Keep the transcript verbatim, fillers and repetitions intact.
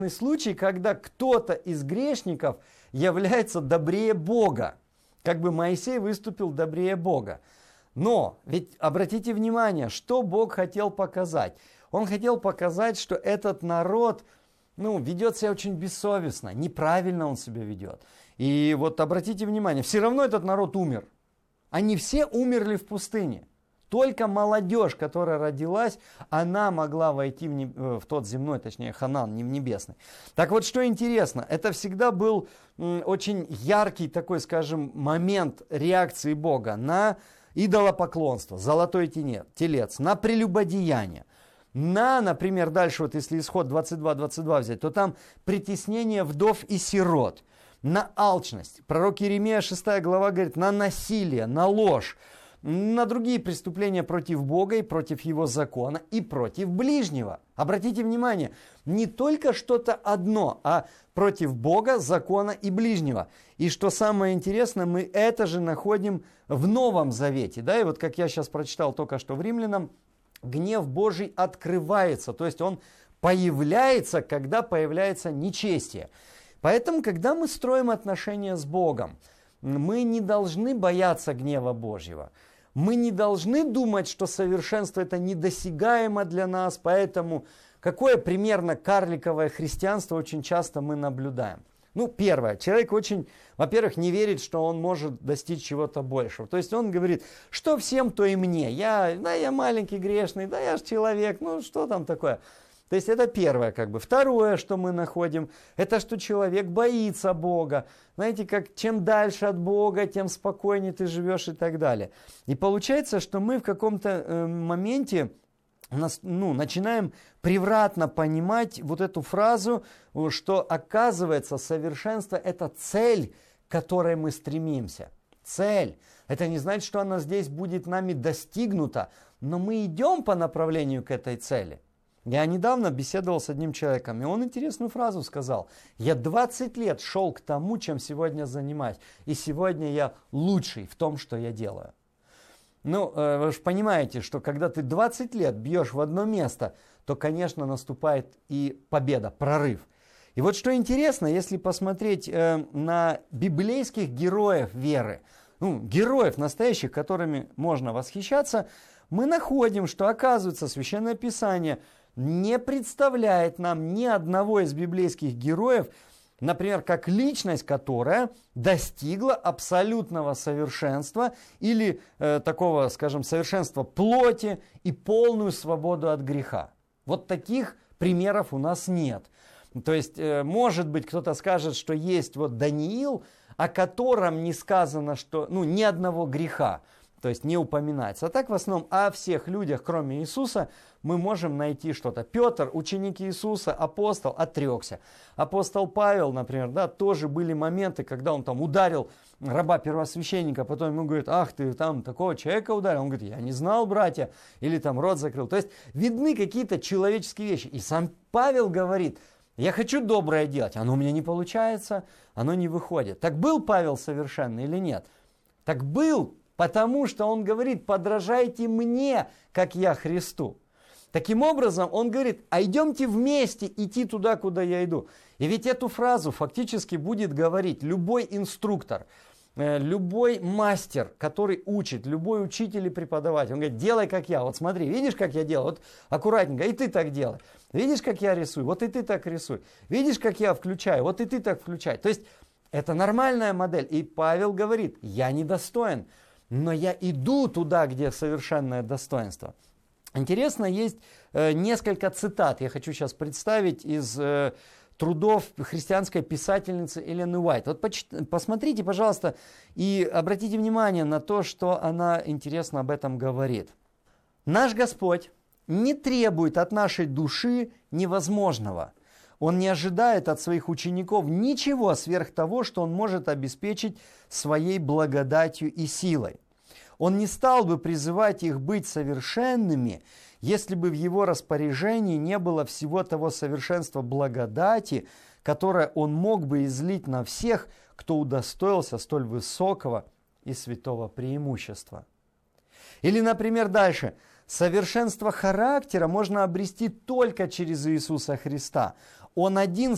случай, когда кто-то из грешников является добрее Бога. Как бы Моисей выступил добрее Бога. Но, ведь обратите внимание, что Бог хотел показать. Он хотел показать, что этот народ, ну, ведет себя очень бессовестно, неправильно он себя ведет. И вот обратите внимание, все равно этот народ умер. Они все умерли в пустыне. Только молодежь, которая родилась, она могла войти в, не, в тот земной, точнее Ханан, не в небесный. Так вот, что интересно, это всегда был м, очень яркий такой, скажем, момент реакции Бога на идолопоклонство, золотой телец, на прелюбодеяние. На, например, дальше, вот если исход двадцать два двадцать два взять, то там притеснение вдов и сирот, на алчность. Пророк Иеремия шестая глава говорит, на насилие, на ложь, на другие преступления против Бога и против Его закона и против ближнего. Обратите внимание, не только что-то одно, а против Бога, закона и ближнего. И что самое интересное, мы это же находим в Новом Завете. Да? И вот как я сейчас прочитал только что в Римлянам, гнев Божий открывается, то есть он появляется, когда появляется нечестие. Поэтому, когда мы строим отношения с Богом, мы не должны бояться гнева Божьего. Мы не должны думать, что совершенство это недосягаемо для нас, поэтому какое примерно карликовое христианство очень часто мы наблюдаем. Ну, первое, человек очень, во-первых, не верит, что он может достичь чего-то большего. То есть он говорит, что всем, то и мне. Я, да, я маленький грешный, да, я же человек, ну что там такое. То есть это первое, как бы. Второе, что мы находим, это что человек боится Бога. Знаете, как чем дальше от Бога, тем спокойнее ты живешь и так далее. И получается, что мы в каком-то э, моменте нас, ну, начинаем превратно понимать вот эту фразу, что оказывается совершенство это цель, к которой мы стремимся. Цель. Это не значит, что она здесь будет нами достигнута, но мы идем по направлению к этой цели. Я недавно беседовал с одним человеком, и он интересную фразу сказал. Я двадцать лет шел к тому, чем сегодня занимаюсь, и сегодня я лучший в том, что я делаю. Ну, вы же понимаете, что когда ты двадцать лет бьешь в одно место, то, конечно, наступает и победа, прорыв. И вот что интересно, если посмотреть э, на библейских героев веры, ну, героев настоящих, которыми можно восхищаться, мы находим, что, оказывается, Священное Писание не представляет нам ни одного из библейских героев, например, как личность, которая достигла абсолютного совершенства или э, такого, скажем, совершенства плоти и полную свободу от греха. Вот таких примеров у нас нет. То есть, э, может быть, кто-то скажет, что есть вот Даниил, о котором не сказано, что, ну, ни одного греха. То есть не упоминается. А так в основном о всех людях, кроме Иисуса, мы можем найти что-то. Петр, ученик Иисуса, апостол, отрекся. Апостол Павел, например, да, тоже были моменты, когда он там ударил раба первосвященника, потом ему говорит, ах, ты там такого человека ударил. Он говорит, я не знал, братья, или там рот закрыл. То есть видны какие-то человеческие вещи. И сам Павел говорит, я хочу доброе делать, оно у меня не получается, оно не выходит. Так был Павел совершенный или нет? Так был. Потому что он говорит, подражайте мне, как я Христу. Таким образом, он говорит, а идемте вместе идти туда, куда я иду. И ведь эту фразу фактически будет говорить любой инструктор, любой мастер, который учит, любой учитель и преподаватель. Он говорит, делай как я, вот смотри, видишь, как я делаю, вот аккуратненько, и ты так делай. Видишь, как я рисую, вот и ты так рисуй. Видишь, как я включаю, вот и ты так включай. То есть, это нормальная модель. И Павел говорит, я недостоин. Но я иду туда, где совершенное достоинство. Интересно, есть э, несколько цитат, я хочу сейчас представить из э, трудов христианской писательницы Элены Уайт. Вот поч- посмотрите, пожалуйста, и обратите внимание на то, что она интересно об этом говорит. Наш Господь не требует от нашей души невозможного. Он не ожидает от своих учеников ничего сверх того, что он может обеспечить своей благодатью и силой. Он не стал бы призывать их быть совершенными, если бы в его распоряжении не было всего того совершенства благодати, которое он мог бы излить на всех, кто удостоился столь высокого и святого преимущества. Или, например, дальше. Совершенство характера можно обрести только через Иисуса Христа. Он один